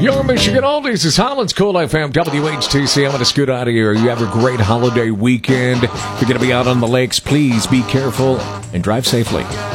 Your Michigan Oldies is Holland's Cool FM, WHTC. I'm going to scoot out of here. You have a great holiday weekend. If you're going to be out on the lakes, please be careful and drive safely.